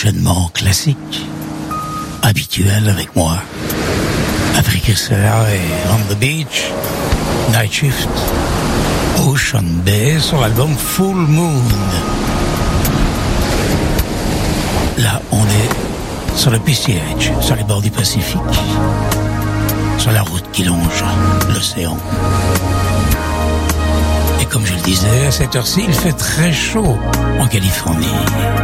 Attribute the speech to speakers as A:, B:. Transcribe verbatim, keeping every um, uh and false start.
A: enchaînement classique, habituel avec moi. Patrick Serra et On the Beach, Night Shift, Ocean Bay sur l'album Full Moon. Là, on est sur le P C H, sur les bords du Pacifique, sur la route qui longe l'océan. Et comme je le disais, à cette heure-ci, il fait très chaud en Californie.